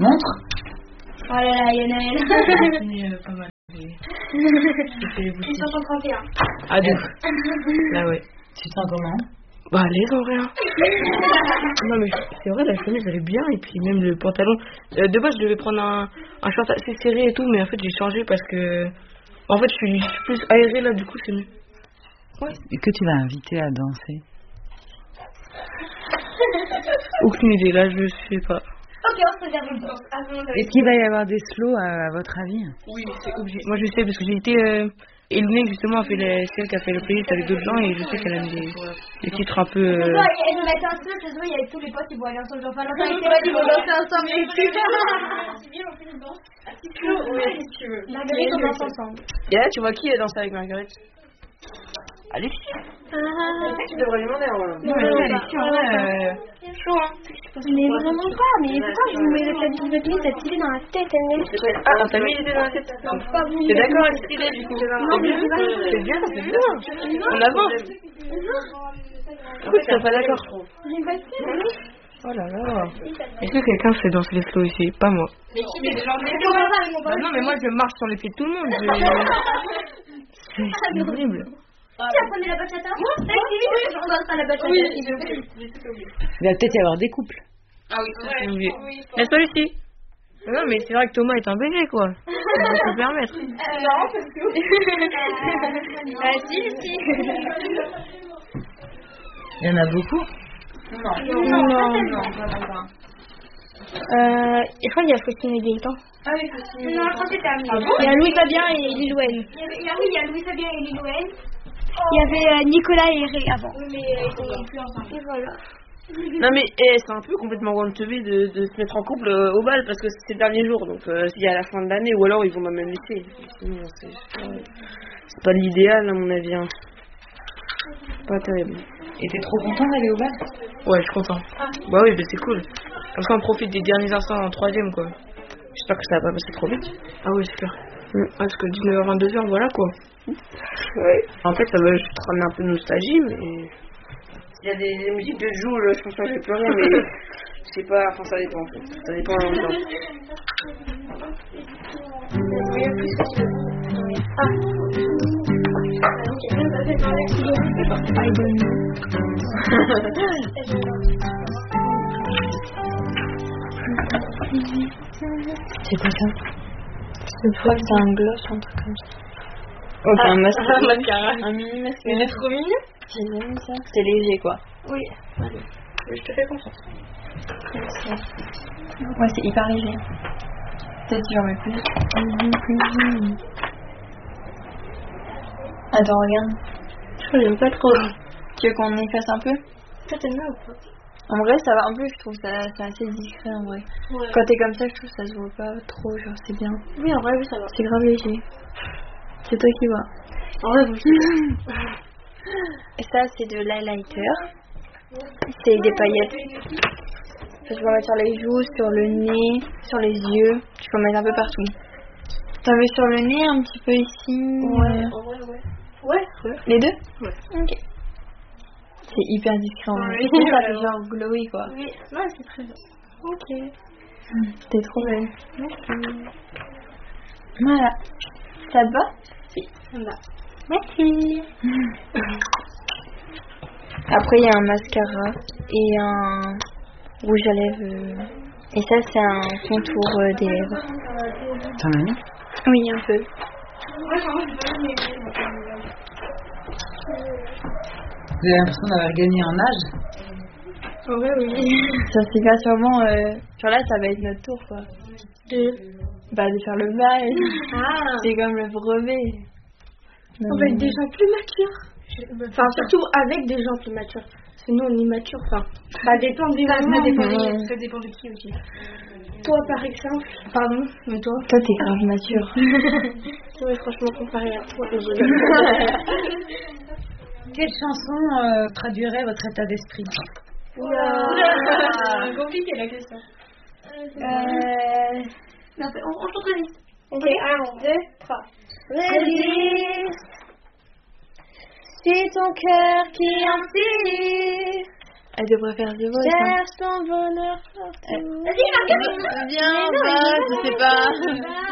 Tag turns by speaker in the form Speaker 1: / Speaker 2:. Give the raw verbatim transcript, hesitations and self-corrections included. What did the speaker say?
Speaker 1: Montre.
Speaker 2: Oh là là, il y en a une.
Speaker 3: Il y a pas mal.
Speaker 2: Ils sont en trente et un.
Speaker 3: Ah, deux. Là, ouais.
Speaker 1: Tu te sens comment?
Speaker 3: Bah, allez, en rien. Non, mais c'est vrai, la chemise, elle est bien. Et puis, même le pantalon. Euh, de base, je devais prendre un, un short assez serré et tout. Mais en fait, j'ai changé parce que. En fait, je suis, je suis plus aérée là, du coup, c'est mieux.
Speaker 1: Ouais. Que tu vas inviter à danser?
Speaker 3: Aucune idée, là, je sais pas.
Speaker 2: Ok, on se réserve une danse.
Speaker 1: Est-ce qu'il va y avoir des slows à, à votre avis?
Speaker 3: Oui, c'est obligé. Moi, je sais parce que j'ai été. Euh, Élune, justement, a fait les, c'est elle qui a fait le playlist avec d'autres gens et je sais qu'elle aime des, des titres un peu. Euh...
Speaker 2: Elle veut mettre un truc, il y a tous les potes qui vont aller ensemble. Genre, Valentin et Théo, ils vont danser ensemble. Et puis, si bien, on fait une danse. Si tu veux, oui, si tu veux. Marguerite, on danse ensemble.
Speaker 3: Et là, tu vois qui est dansé avec Marguerite? Alexis.
Speaker 2: Ah.
Speaker 3: Tu devrais lui demander, Roland.
Speaker 2: Non, non, Alexis, en vrai, chaud, hein. Mais vraiment pas, mais pourquoi je vous mets le clavier de clé, cette idée dans la tête, elle est.
Speaker 3: Ah, t'as mis l'idée dans la tête? T'es d'accord avec cette idée, du coup?
Speaker 2: Non, mais
Speaker 3: c'est bien, c'est bien. On avance. Pourquoi tu n'es pas d'accord? Oh là là. Est-ce que quelqu'un sait danser les slow ici? Pas moi.
Speaker 2: Mais qui fait des gens de
Speaker 3: Bah non, mais moi je marche sur les pieds de tout le monde. Je... C'est horrible.
Speaker 2: Qui a pris la bachata? Moi, je regarde ça la bachata. Oui, il
Speaker 1: va peut-être y avoir des couples.
Speaker 3: Ah oui, ça c'est oublié. N'est-ce pas, Lucie? Non, mais c'est vrai que Thomas est un bébé, quoi. On peut se le permettre.
Speaker 2: Non, parce que. Ah, si, si.
Speaker 1: Il y en a beaucoup?
Speaker 2: Non, non, non, vraiment pas.
Speaker 4: Euh, je crois qu'il y a Faustine et Gaëtan.
Speaker 2: Ah oui, Faustine. Non, je crois que c'était Amélie.
Speaker 4: Il y a Louis Fabien et Lilouane.
Speaker 2: Il y avait, oui, il y a Louis Fabien et Lilouane.
Speaker 4: Il y avait euh, Nicolas et Ré avant.
Speaker 2: Oui, mais ils sont plus ensemble.
Speaker 4: Et voilà.
Speaker 3: Non mais eh, c'est un peu complètement rond de teubé de, de se mettre en couple euh, au bal parce que c'est le dernier jour donc euh, c'est à la fin de l'année ou alors ils vont même laisser. Sinon c'est pas, c'est pas l'idéal à mon avis. Hein. Pas terrible.
Speaker 1: Et t'es trop content d'aller au bal?
Speaker 3: Ouais, je suis content. Bah oui, mais c'est cool. Comme ça on profite des derniers instants en troisième quoi. J'espère que ça va pas passer trop vite. Ah oui, c'est clair. Mmh. Ah, parce que dix-neuf heures vingt-deux heures voilà quoi. Ouais. En fait ça va juste ramener un peu de nostalgie mais... Il y a des, des musiques de Joule, je pense que je vais pleurer, mais je sais pas, enfin ça dépend en fait. Ça dépend de l'ambiance.
Speaker 4: C'est quoi ça? Je crois que c'est un gloss, un truc comme ça.
Speaker 3: Oh, c'est un mascara.
Speaker 4: Un mascara. Un mini mascara.
Speaker 3: Il est trop mignon.
Speaker 4: J'ai aimé ça. C'est léger quoi.
Speaker 2: Oui.
Speaker 4: Allez.
Speaker 3: Je te fais confiance.
Speaker 4: Ouais, c'est hyper léger. Peut-être que j'en mets plus. Attends, regarde.
Speaker 2: Je crois que j'aime pas trop.
Speaker 4: Tu veux qu'on efface un peu?
Speaker 2: Toi, t'aimes bien ou pas?
Speaker 4: En vrai, ça va un peu, je trouve ça c'est assez discret en vrai.
Speaker 2: Ouais.
Speaker 4: Quand t'es comme ça, je trouve que ça se voit pas trop, genre c'est bien.
Speaker 2: Oui, en vrai, oui, ça va.
Speaker 4: C'est grave léger. C'est toi qui vois.
Speaker 2: En vrai, vous.
Speaker 4: Et ça, c'est de l'highlighter. C'est des paillettes. Tu peux mettre sur les joues, sur le nez, sur les yeux. Tu peux mettre un peu partout. T'en veux sur le nez, un petit peu ici.
Speaker 2: Ouais,
Speaker 4: euh...
Speaker 2: en vrai, ouais. Ouais, ouais.
Speaker 4: Les deux?
Speaker 2: Ouais.
Speaker 4: Ok. C'est hyper discret en vrai.
Speaker 2: Ouais,
Speaker 4: Ça
Speaker 2: ouais,
Speaker 4: fait
Speaker 2: ouais.
Speaker 4: genre glowy quoi.
Speaker 2: Oui, ouais, c'est très bien. Ok.
Speaker 4: T'es trop belle.
Speaker 2: Merci.
Speaker 4: Voilà. Ça te va?
Speaker 2: Si, ça me va.
Speaker 4: Merci. Après, il y a un mascara et un rouge à lèvres. Et ça, c'est un contour euh, des lèvres.
Speaker 1: T'en as mis?
Speaker 4: Oui, un peu.
Speaker 2: Moi, j'en ai pas mis.
Speaker 1: Vous avez l'impression d'avoir gagné en âge?
Speaker 4: Ouais, oui. Ça, c'est pas sûrement... Euh... Genre là, ça va être notre tour, quoi.
Speaker 2: De...
Speaker 4: Bah, de faire le bal.
Speaker 2: Ah.
Speaker 4: C'est comme le brevet.
Speaker 2: On va être des gens plus matures. Enfin, surtout avec des gens plus matures. Parce que nous, on est matures. Enfin, ça dépend des
Speaker 4: ça,
Speaker 2: moments.
Speaker 4: ça, dépend
Speaker 2: mais...
Speaker 4: de...
Speaker 2: ça dépend de qui aussi. Toi, par exemple. Pardon, mais toi.
Speaker 4: Toi, t'es grave mature.
Speaker 2: Ouais, franchement, comparé à toi.
Speaker 1: Quelle chanson euh, traduirait votre état d'esprit?
Speaker 2: Oula. C'est compliqué la question. Euh... Non, on, on chante très vite. Ok, un, deux, trois. Résiste. C'est ton cœur qui insiste.
Speaker 3: Elle devrait faire The Voice.
Speaker 4: Cherche ton bonheur partout.
Speaker 2: Vas-y, Marguerite.
Speaker 3: Viens, va, je sais pas.